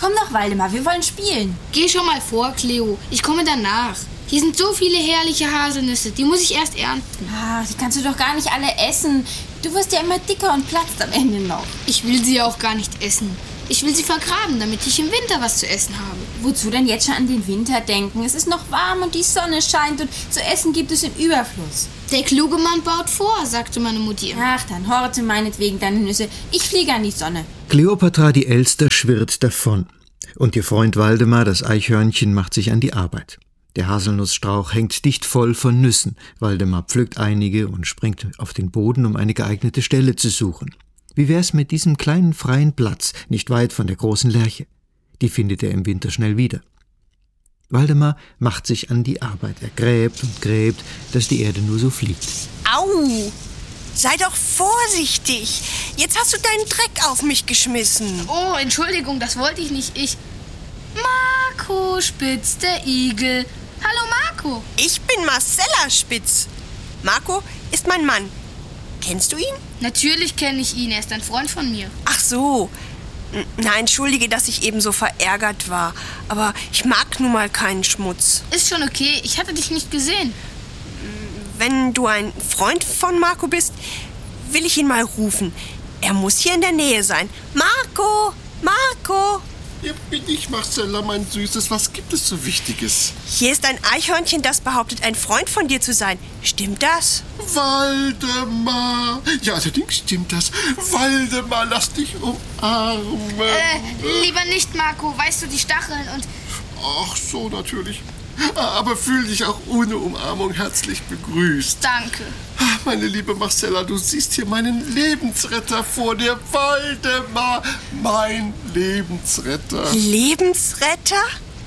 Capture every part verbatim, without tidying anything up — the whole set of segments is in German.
Komm doch, Waldemar, wir wollen spielen. Geh schon mal vor, Cleo. Ich komme danach. Hier sind so viele herrliche Haselnüsse, die muss ich erst ernten. Ah, die kannst du doch gar nicht alle essen. Du wirst ja immer dicker und platzt am Ende noch. Ich will sie ja auch gar nicht essen. Ich will sie vergraben, damit ich im Winter was zu essen habe. Wozu denn jetzt schon an den Winter denken? Es ist noch warm und die Sonne scheint und zu essen gibt es im Überfluss. Der kluge Mann baut vor, sagte meine Mutti. Ach, dann horte meinetwegen deine Nüsse. Ich fliege an die Sonne. Kleopatra, die Elster, schwirrt davon. Und ihr Freund Waldemar, das Eichhörnchen, macht sich an die Arbeit. Der Haselnussstrauch hängt dicht voll von Nüssen. Waldemar pflückt einige und springt auf den Boden, um eine geeignete Stelle zu suchen. Wie wär's mit diesem kleinen freien Platz, nicht weit von der großen Lerche? Die findet er im Winter schnell wieder. Waldemar macht sich an die Arbeit. Er gräbt und gräbt, dass die Erde nur so fliegt. Au! Sei doch vorsichtig. Jetzt hast du deinen Dreck auf mich geschmissen. Oh, Entschuldigung, das wollte ich nicht. Ich... Marco Spitz, der Igel. Hallo, Marco. Ich bin Marcella Spitz. Marco ist mein Mann. Kennst du ihn? Natürlich kenne ich ihn. Er ist ein Freund von mir. Ach so. Na, entschuldige, dass ich eben so verärgert war. Aber ich mag nun mal keinen Schmutz. Ist schon okay. Ich hatte dich nicht gesehen. Wenn du ein Freund von Marco bist, will ich ihn mal rufen. Er muss hier in der Nähe sein. Marco! Marco! Hier bin ich, Marcella, mein Süßes. Was gibt es so Wichtiges? Hier ist ein Eichhörnchen, das behauptet, ein Freund von dir zu sein. Stimmt das? Waldemar! Ja, allerdings stimmt das. Waldemar, lass dich umarmen. Äh, lieber nicht, Marco. Weißt du, die Stacheln und... Ach so, natürlich. Aber fühl dich auch ohne Umarmung herzlich begrüßt. Danke. Meine liebe Marcella, du siehst hier meinen Lebensretter vor dir. Waldemar, mein Lebensretter. Lebensretter?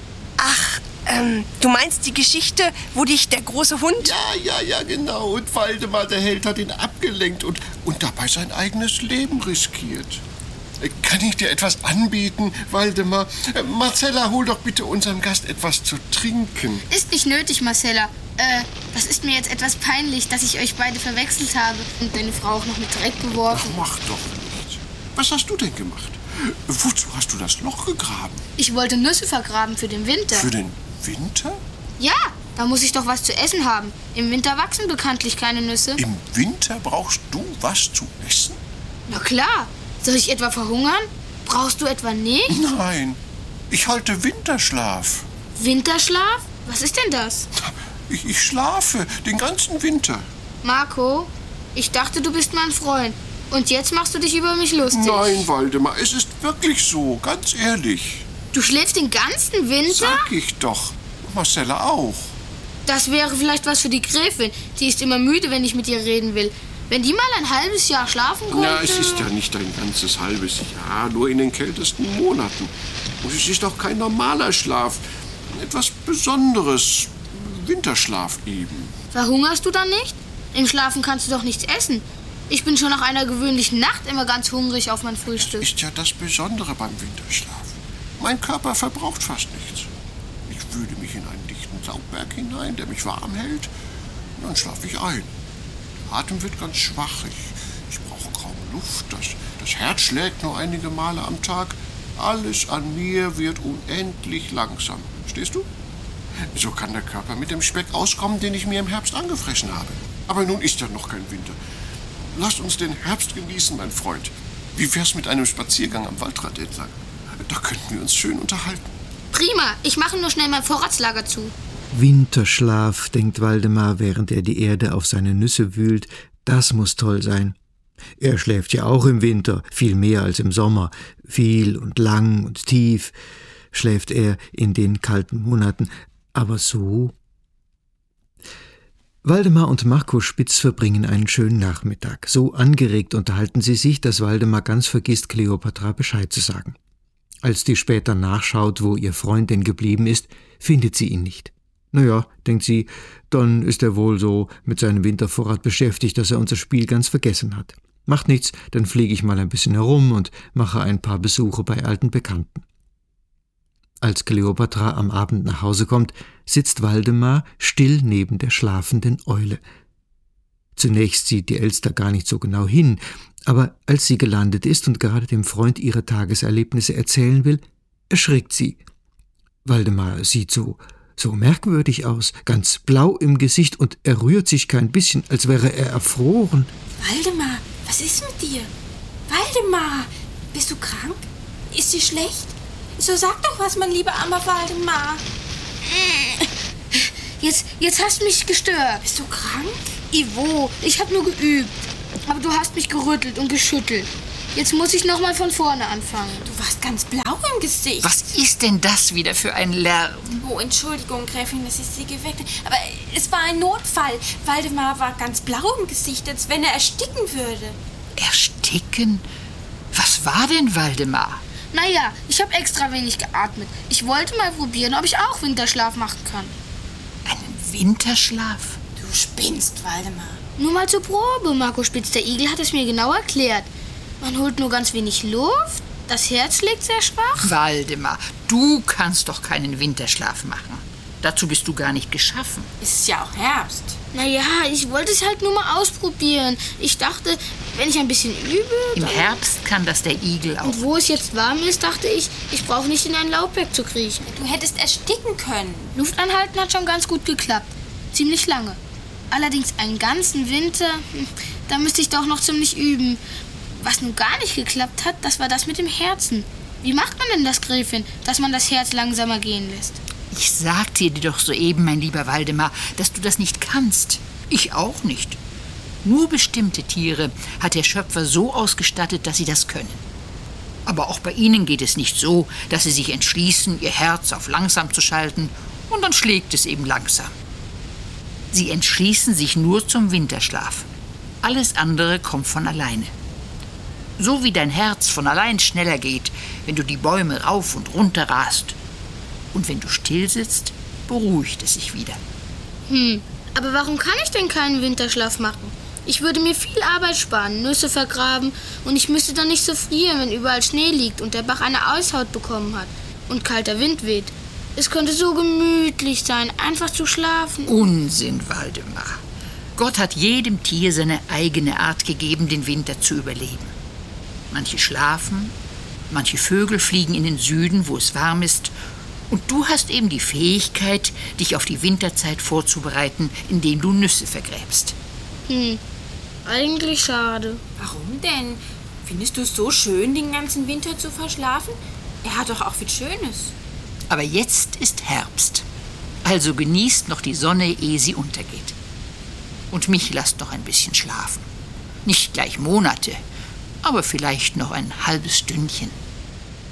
Ach, ähm, du meinst die Geschichte, wo dich der große Hund... Ja, ja, ja, genau. Und Waldemar, der Held, hat ihn abgelenkt und, und dabei sein eigenes Leben riskiert. Kann ich dir etwas anbieten, Waldemar? Marcella, hol doch bitte unserem Gast etwas zu trinken. Ist nicht nötig, Marcella. Äh, das ist mir jetzt etwas peinlich, dass ich euch beide verwechselt habe und deine Frau auch noch mit Dreck beworfen. Ach, mach doch nicht. Was hast du denn gemacht? Wozu hast du das Loch gegraben? Ich wollte Nüsse vergraben für den Winter. Für den Winter? Ja, da muss ich doch was zu essen haben. Im Winter wachsen bekanntlich keine Nüsse. Im Winter brauchst du was zu essen? Na klar. Soll ich etwa verhungern? Brauchst du etwa nicht? Nein, ich halte Winterschlaf. Winterschlaf? Was ist denn das? Ich, ich schlafe den ganzen Winter. Marco, ich dachte, du bist mein Freund. Und jetzt machst du dich über mich lustig. Nein, Waldemar, es ist wirklich so, ganz ehrlich. Du schläfst den ganzen Winter? Sag ich doch. Marcella auch. Das wäre vielleicht was für die Gräfin. Die ist immer müde, wenn ich mit ihr reden will. Wenn die mal ein halbes Jahr schlafen konnte... Ja, es ist ja nicht ein ganzes halbes Jahr, nur in den kältesten Monaten. Und es ist auch kein normaler Schlaf. Etwas Besonderes. Winterschlaf eben. Verhungerst du dann nicht? Im Schlafen kannst du doch nichts essen. Ich bin schon nach einer gewöhnlichen Nacht immer ganz hungrig auf mein Frühstück. Das ist ja das Besondere beim Winterschlaf. Mein Körper verbraucht fast nichts. Ich wühle mich in einen dichten Laubberg hinein, der mich warm hält. Und dann schlafe ich ein. Der Atem wird ganz schwach. Ich, ich brauche kaum Luft. Das, das Herz schlägt nur einige Male am Tag. Alles an mir wird unendlich langsam. Verstehst du? So kann der Körper mit dem Speck auskommen, den ich mir im Herbst angefressen habe. Aber nun ist ja noch kein Winter. Lass uns den Herbst genießen, mein Freund. Wie wär's mit einem Spaziergang am Waldrand entlang? Da könnten wir uns schön unterhalten. Prima, ich mache nur schnell mein Vorratslager zu. Winterschlaf, denkt Waldemar, während er die Erde auf seine Nüsse wühlt. Das muss toll sein. Er schläft ja auch im Winter, viel mehr als im Sommer. Viel und lang und tief schläft er in den kalten Monaten. Aber so... Waldemar und Marco Spitz verbringen einen schönen Nachmittag. So angeregt unterhalten sie sich, dass Waldemar ganz vergisst, Kleopatra Bescheid zu sagen. Als die später nachschaut, wo ihr Freund denn geblieben ist, findet sie ihn nicht. Naja, denkt sie, dann ist er wohl so mit seinem Wintervorrat beschäftigt, dass er unser Spiel ganz vergessen hat. Macht nichts, dann fliege ich mal ein bisschen herum und mache ein paar Besuche bei alten Bekannten. Als Kleopatra am Abend nach Hause kommt, sitzt Waldemar still neben der schlafenden Eule. Zunächst sieht die Elster gar nicht so genau hin, aber als sie gelandet ist und gerade dem Freund ihre Tageserlebnisse erzählen will, erschrickt sie. Waldemar sieht so, so merkwürdig aus, ganz blau im Gesicht, und er rührt sich kein bisschen, als wäre er erfroren. Waldemar, was ist mit dir? Waldemar, bist du krank? Ist dir schlecht? So sag doch was, mein lieber armer Waldemar. Jetzt, jetzt hast du mich gestört. Bist du krank? Ivo, ich habe nur geübt. Aber du hast mich gerüttelt und geschüttelt. Jetzt muss ich nochmal von vorne anfangen. Du warst ganz blau im Gesicht. Was ist denn das wieder für ein Lärm? Oh, Entschuldigung, Gräfin, dass ich Sie geweckt habe. Aber es war ein Notfall. Waldemar war ganz blau im Gesicht, als wenn er ersticken würde. Ersticken? Was war denn, Waldemar? Naja, ich habe extra wenig geatmet. Ich wollte mal probieren, ob ich auch Winterschlaf machen kann. Einen Winterschlaf? Du spinnst, Waldemar. Nur mal zur Probe. Marco Spitz, der Igel, hat es mir genau erklärt. Man holt nur ganz wenig Luft, das Herz schlägt sehr schwach. Waldemar, du kannst doch keinen Winterschlaf machen. Dazu bist du gar nicht geschaffen. Es ist ja auch Herbst. Naja, ich wollte es halt nur mal ausprobieren. Ich dachte, wenn ich ein bisschen übe... Im Herbst kann das der Igel auch. Und wo es jetzt warm ist, dachte ich, ich brauche nicht in ein Laubwerk zu kriechen. Du hättest ersticken können. Luft anhalten hat schon ganz gut geklappt. Ziemlich lange. Allerdings einen ganzen Winter, da müsste ich doch noch ziemlich üben. Was nun gar nicht geklappt hat, das war das mit dem Herzen. Wie macht man denn das, Gräfin, dass man das Herz langsamer gehen lässt? Ich sagte dir doch soeben, mein lieber Waldemar, dass du das nicht kannst. Ich auch nicht. Nur bestimmte Tiere hat der Schöpfer so ausgestattet, dass sie das können. Aber auch bei ihnen geht es nicht so, dass sie sich entschließen, ihr Herz auf langsam zu schalten, und dann schlägt es eben langsam. Sie entschließen sich nur zum Winterschlaf. Alles andere kommt von alleine. So wie dein Herz von allein schneller geht, wenn du die Bäume rauf und runter rast. Und wenn du still sitzt, beruhigt es sich wieder. Hm, aber warum kann ich denn keinen Winterschlaf machen? Ich würde mir viel Arbeit sparen, Nüsse vergraben, und ich müsste dann nicht so frieren, wenn überall Schnee liegt und der Bach eine Eishaut bekommen hat und kalter Wind weht. Es könnte so gemütlich sein, einfach zu schlafen. Unsinn, Waldemar. Gott hat jedem Tier seine eigene Art gegeben, den Winter zu überleben. Manche schlafen, manche Vögel fliegen in den Süden, wo es warm ist. Und du hast eben die Fähigkeit, dich auf die Winterzeit vorzubereiten, indem du Nüsse vergräbst. Hm, eigentlich schade. Warum denn? Findest du es so schön, den ganzen Winter zu verschlafen? Er hat doch auch viel Schönes. Aber jetzt ist Herbst. Also genießt noch die Sonne, ehe sie untergeht. Und mich lasst noch ein bisschen schlafen. Nicht gleich Monate, aber vielleicht noch ein halbes Stündchen.